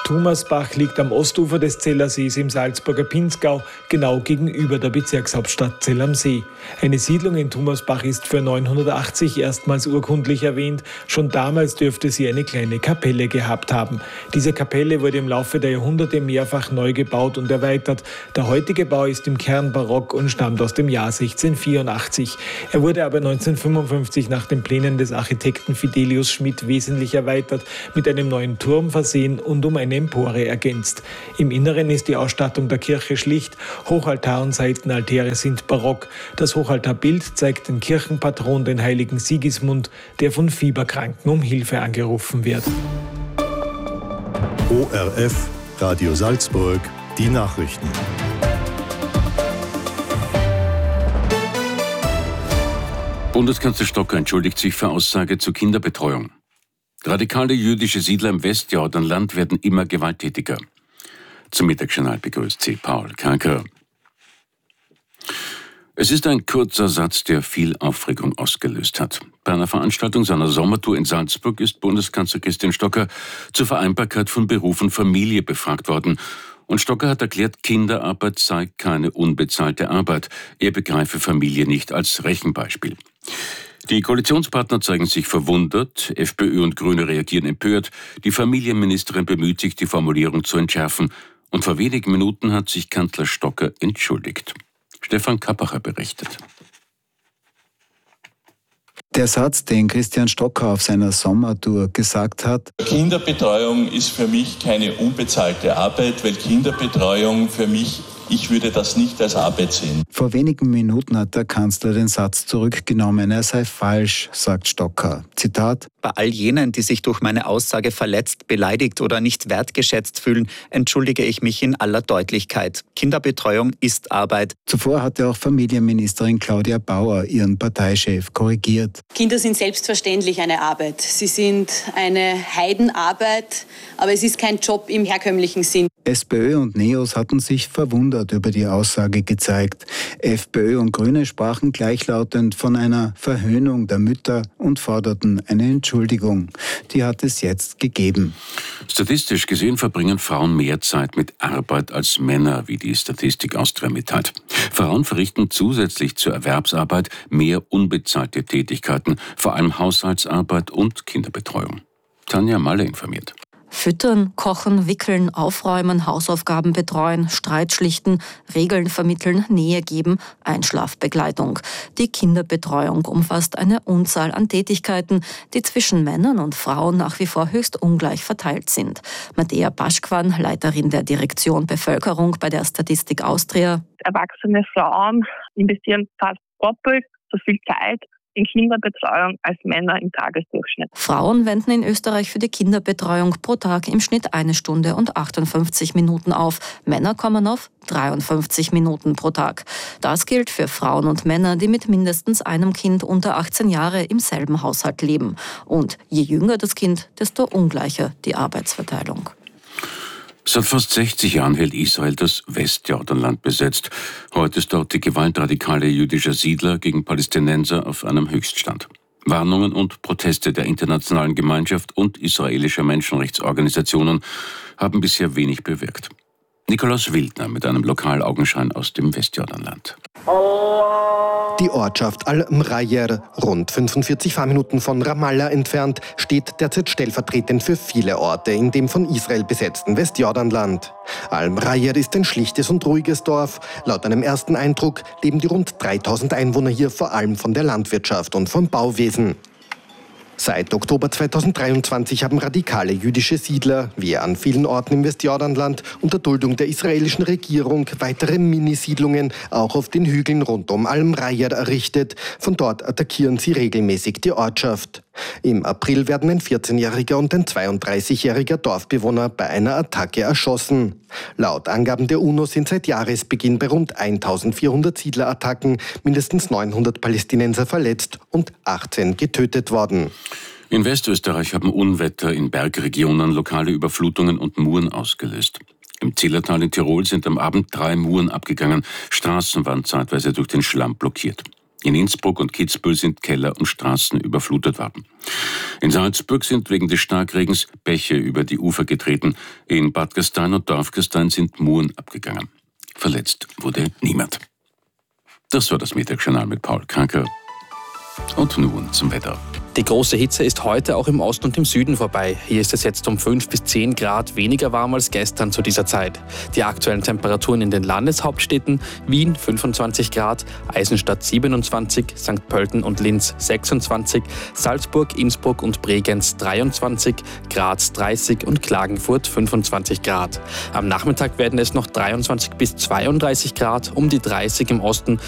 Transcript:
Thomasbach liegt am Ostufer des Zellersees im Salzburger Pinzgau, genau gegenüber der Bezirkshauptstadt Zell am See. Eine Siedlung in Thomasbach ist für 980 erstmals urkundlich erwähnt. Schon damals dürfte sie eine kleine Kapelle gehabt haben. Diese Kapelle wurde im Laufe der Jahrhunderte mehrfach neu gebaut und erweitert. Der heutige Bau ist im Kern barock und stammt aus dem Jahr 1684. Er wurde aber 1955 nach den Plänen des Architekten Fidelius Schmidt wesentlich erweitert, mit einem neuen Turm versehen und um eine Empore ergänzt. Im Inneren ist die Ausstattung der Kirche schlicht. Hochaltar und Seitenaltäre sind barock. Das Hochaltarbild zeigt den Kirchenpatron, den heiligen Sigismund, der von Fieberkranken um Hilfe angerufen wird. ORF, Radio Salzburg, die Nachrichten. Bundeskanzler Stocker entschuldigt sich für Aussage zur Kinderbetreuung. Radikale jüdische Siedler im Westjordanland werden immer gewalttätiger. Zum Mittagsjournal begrüßt Sie Paul Kanker. Es ist ein kurzer Satz, der viel Aufregung ausgelöst hat. Bei einer Veranstaltung seiner Sommertour in Salzburg ist Bundeskanzler Christian Stocker zur Vereinbarkeit von Beruf und Familie befragt worden. Und Stocker hat erklärt, Kinderarbeit sei keine unbezahlte Arbeit. Er begreife Familie nicht als Rechenbeispiel. Die Koalitionspartner zeigen sich verwundert, FPÖ und Grüne reagieren empört. Die Familienministerin bemüht sich, die Formulierung zu entschärfen. Und vor wenigen Minuten hat sich Kanzler Stocker entschuldigt. Stefan Kappacher berichtet. Der Satz, den Christian Stocker auf seiner Sommertour gesagt hat: Kinderbetreuung ist für mich keine unbezahlte Arbeit, weil Kinderbetreuung für mich, ich würde das nicht als Arbeit sehen. Vor wenigen Minuten hat der Kanzler den Satz zurückgenommen, er sei falsch, sagt Stocker. Zitat: Bei all jenen, die sich durch meine Aussage verletzt, beleidigt oder nicht wertgeschätzt fühlen, entschuldige ich mich in aller Deutlichkeit. Kinderbetreuung ist Arbeit. Zuvor hatte auch Familienministerin Claudia Bauer ihren Parteichef korrigiert. Kinder sind selbstverständlich eine Arbeit. Sie sind eine Heidenarbeit, aber es ist kein Job im herkömmlichen Sinn. SPÖ und NEOS hatten sich verwundert über die Aussage gezeigt. FPÖ und Grüne sprachen gleichlautend von einer Verhöhnung der Mütter und forderten eine Entschuldigung. Die hat es jetzt gegeben. Statistisch gesehen verbringen Frauen mehr Zeit mit Arbeit als Männer, wie die Statistik Austria mitteilt. Frauen verrichten zusätzlich zur Erwerbsarbeit mehr unbezahlte Tätigkeiten, vor allem Haushaltsarbeit und Kinderbetreuung. Tanja Malle informiert. Füttern, kochen, wickeln, aufräumen, Hausaufgaben betreuen, Streit schlichten, Regeln vermitteln, Nähe geben, Einschlafbegleitung. Die Kinderbetreuung umfasst eine Unzahl an Tätigkeiten, die zwischen Männern und Frauen nach wie vor höchst ungleich verteilt sind. Madea Baschkwan, Leiterin der Direktion Bevölkerung bei der Statistik Austria. Erwachsene Frauen investieren fast doppelt so viel Zeit in Kinderbetreuung als Männer im Tagesdurchschnitt. Frauen wenden in Österreich für die Kinderbetreuung pro Tag im Schnitt 1 Stunde und 58 Minuten auf. Männer kommen auf 53 Minuten pro Tag. Das gilt für Frauen und Männer, die mit mindestens einem Kind unter 18 Jahre im selben Haushalt leben. Und je jünger das Kind, desto ungleicher die Arbeitsverteilung. Seit fast 60 Jahren hält Israel das Westjordanland besetzt. Heute ist dort die Gewalt radikaler jüdischer Siedler gegen Palästinenser auf einem Höchststand. Warnungen und Proteste der internationalen Gemeinschaft und israelischer Menschenrechtsorganisationen haben bisher wenig bewirkt. Nikolaus Wildner mit einem Lokalaugenschein aus dem Westjordanland. Die Ortschaft Al-Mrayer, rund 45 Fahrminuten von Ramallah entfernt, steht derzeit stellvertretend für viele Orte in dem von Israel besetzten Westjordanland. Al-Mrayer ist ein schlichtes und ruhiges Dorf. Laut einem ersten Eindruck leben die rund 3000 Einwohner hier vor allem von der Landwirtschaft und vom Bauwesen. Seit Oktober 2023 haben radikale jüdische Siedler, wie an vielen Orten im Westjordanland, unter Duldung der israelischen Regierung weitere Minisiedlungen auch auf den Hügeln rund um Al-Mrayer errichtet. Von dort attackieren sie regelmäßig die Ortschaft. Im April werden ein 14-jähriger und ein 32-jähriger Dorfbewohner bei einer Attacke erschossen. Laut Angaben der UNO sind seit Jahresbeginn bei rund 1400 Siedlerattacken mindestens 900 Palästinenser verletzt und 18 getötet worden. In Westösterreich haben Unwetter in Bergregionen lokale Überflutungen und Muren ausgelöst. Im Zillertal in Tirol sind am Abend 3 Muren abgegangen. Straßen waren zeitweise durch den Schlamm blockiert. In Innsbruck und Kitzbühel sind Keller und Straßen überflutet worden. In Salzburg sind wegen des Starkregens Bäche über die Ufer getreten. In Bad Gastein und Dorfgastein sind Muren abgegangen. Verletzt wurde niemand. Das war das Mittagsjournal mit Paul Kranker. Und nun zum Wetter. Die große Hitze ist heute auch im Osten und im Süden vorbei. Hier ist es jetzt um 5 bis 10 Grad weniger warm als gestern zu dieser Zeit. Die aktuellen Temperaturen in den Landeshauptstädten: Wien 25 Grad, Eisenstadt 27, St. Pölten und Linz 26, Salzburg, Innsbruck und Bregenz 23, Graz 30 und Klagenfurt 25 Grad. Am Nachmittag werden es noch 23 bis 32 Grad, um die 30 im Osten